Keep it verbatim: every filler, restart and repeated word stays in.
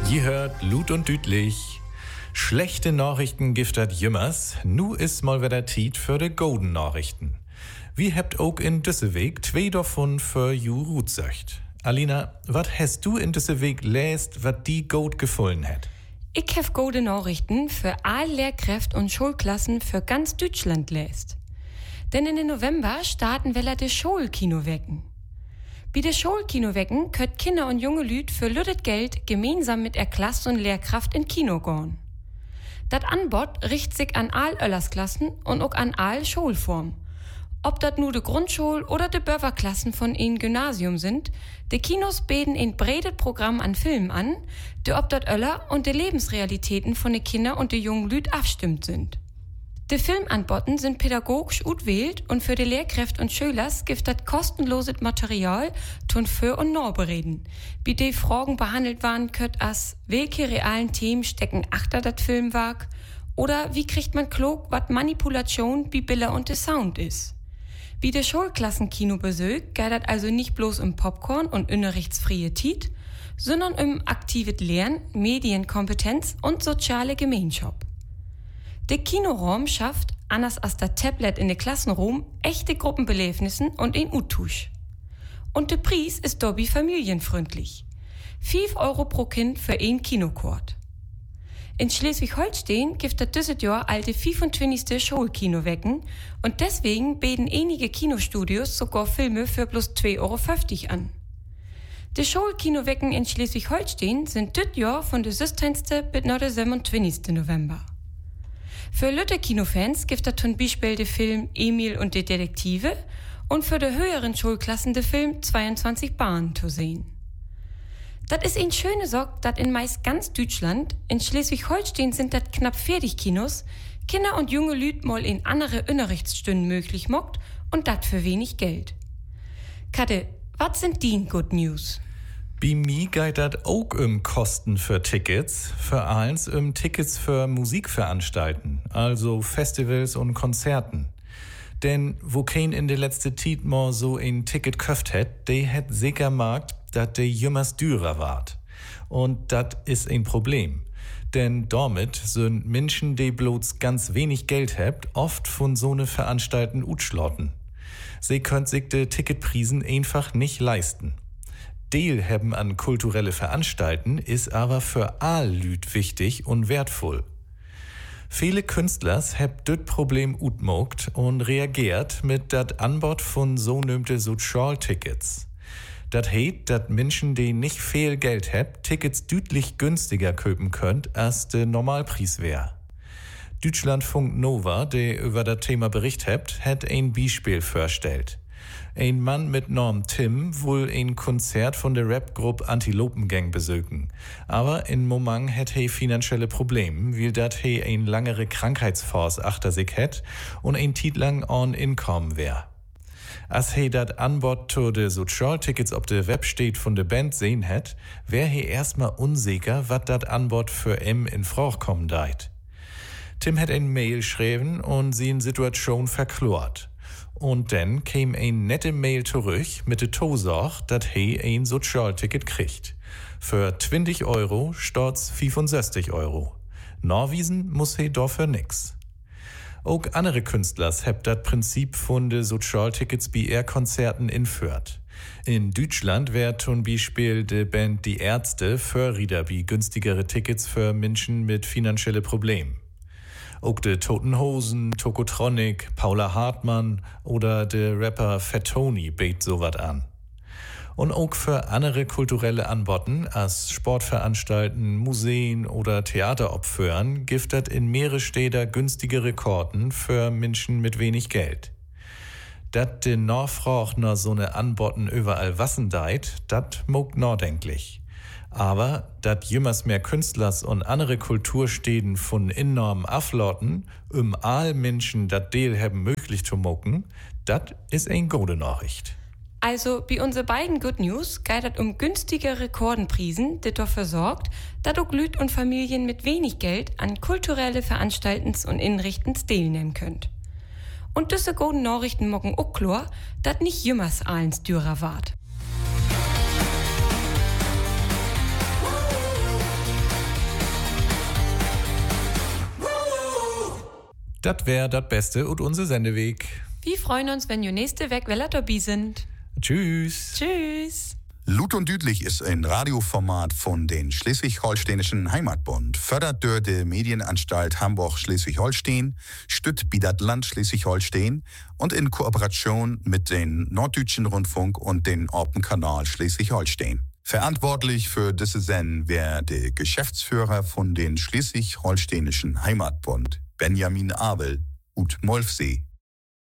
Je hört Lut und Dütlich. Schlechte Nachrichten giftert jümmers. Nu is mal wieder Tiet für de golden Nachrichten. Wie hebt ook in düsse Weg zwei davon für ju rutsöcht. Alina, wat hast du in düsse Weg läst, wat die gut gefallen hat? Ich hab gute Nachrichten für alle Lehrkräfte und Schulklassen für ganz Deutschland läst. Denn in den November starten wir de Schulkinowecken. Bei de Schulkinowecken könnt Kinder und junge Lüd für lüttet Geld gemeinsam mit der Klasse und Lehrkraft in Kino gehen. Dat Anbot richtet sich an all Öllersklassen und auch an all Schulformen. Ob dat nu de Grundschul- oder de Börverklassen von ein Gymnasium sind, de Kinos bieten ein breites Programm an Filmen an, de ob dat Öller und de Lebensrealitäten von de Kinder und de jungen Lüd abstimmt sind. De Filmanbotten sind pädagogisch gut wählt und für de Lehrkräfte und Schülers gibt dat kostenloses Material tun für und norbereden. Wie de Fragen behandelt waren, könnt as, welche realen Themen stecken achter dat Filmwerk oder wie kriegt man klug, wat Manipulation wie Bilder und de Sound is. Wie de Schulklassenkino besögt, geht dat also nicht bloß um Popcorn und unterrichtsfreie Tiet, sondern um aktives Lernen, Medienkompetenz und soziale Gemeinschaft. Der Kinoraum schafft, anders als der Tablet in der Klassenraum, echte Gruppenbelebnissen und ein Utusch. Und der Preis ist dobby familienfreundlich. fünf Euro pro Kind für ein Kinokort. In Schleswig-Holstein gibt es dieses Jahr alte fünfundzwanzigste Schulkinowecken und deswegen bieten einige Kinostudios sogar Filme für bloß zwei Euro fünfzig an. Die Schulkinowecken in Schleswig-Holstein sind dieses Jahr von der sechzehnten bis nach der siebenundzwanzigsten November. Für Lütte Kinofans gibt es zum Beispiel den Film Emil und die Detektive und für die höheren Schulklassen den Film zweiundzwanzig Bahnen zu sehen. Das ist ein schöne Sorg, dass in meist ganz Deutschland, in Schleswig-Holstein sind das knapp vierzig Kinos, Kinder und junge Lüd mal in andere Unterrichtsstunden möglich mockt und das für wenig Geld. Kathe, was sind die Good News? Bei mir geht das auch um Kosten für Tickets, vor allem um Tickets für Musikveranstalten, also Festivals und Konzerten. Denn wo kein in der letzten Zeit mal so ein Ticket köft hat, der hat sicher markt, dass der jümmers dürer ward. Und das ist ein Problem. Denn damit sind Menschen, die bloß ganz wenig Geld habt, oft von so ne Veranstalten utschlotten. Sie könnt sich die Ticketprisen einfach nicht leisten. Deel haben an kulturelle Veranstalten ist aber für all Lüd wichtig und wertvoll. Viele Künstlers habt das Problem utmogt und reagiert mit dat Anbot von so nömte Sozialtickets. Dat heit, dat Menschen, die nicht viel Geld habt, Tickets deutlich günstiger köpen könnt, als de Normalpreis wär. Deutschlandfunk Nova, der über das Thema Bericht habt, hat ein Beispiel vorstellt. Ein Mann mit Namen Tim wohl ein Konzert von der Rapgruppe Antilopengang besöken. Aber in Moment hat he finanzielle Probleme, weil dat he ein langere Krankheitsforce achter sich hat und ein Tiet lang on Income wär. Als he dat Anbot zu de Sozialtickets op de Web steht von der Band sehen hat, wär he erstmal unsicher, wat dat Anbot für em in Frauch kommen deit. Tim hat ein Mail schreiben und sie in Situation verklort. Und dann kam ein nette Mail zurück mit der Tosach, dass he ein Sozialticket kriegt. Für zwanzig Euro statt's fünfundsechzig Euro. Norwiesen muss he dafür nix. Auch andere Künstlers habt das Prinzip von de Sozialtickets bei ihr Konzerten inführt. In Deutschland wär zum Beispiel de Band Die Ärzte Förrieder bei günstigere Tickets für Menschen mit finanzielle Problemen. Auch de Toten Hosen, Tokotronic, Paula Hartmann oder de Rapper Fat Tony beten sowas an. Und auch für andere kulturelle Anbotten, als Sportveranstalten, Museen oder Theateropführen, gibt es in mehrere Städte günstigere Karten für Menschen mit wenig Geld. Dat de Nachfrage nach so ne Anbotten überall wassen deit, dat mogt nachdenklich. Aber dat jümmers mehr Künstlers und andere Kulturstäden von enormen Aflotten, um all Menschen dat Deel haben möglich zu mocken, dat is ein gute Nachricht. Also, bei unseren beiden Good News geht es um günstige Rekordenprisen, die dafür sorgt, dass auch Lüd und Familien mit wenig Geld an kulturelle Veranstaltens und Inrichtens teilnehmen könnt. Und diese guten Nachrichten mocken auch klar, dass nicht jümmers allens dürer ward. Das wär das Beste und unser Sendeweg. Wir freuen uns, wenn ihr nächste Weg wieder dabei sind. Tschüss. Tschüss. Lut und Düdlich ist ein Radioformat von den Schleswig-Holsteinischen Heimatbund, fördert durch die Medienanstalt Hamburg-Schleswig-Holstein, stützt Bidat Land Schleswig-Holstein und in Kooperation mit den Norddeutschen Rundfunk und den Orpen-Kanal Schleswig-Holstein. Verantwortlich für diese Sendung wäre der Geschäftsführer von den Schleswig-Holsteinischen Heimatbund, Benjamin Abel, ut Molfsee.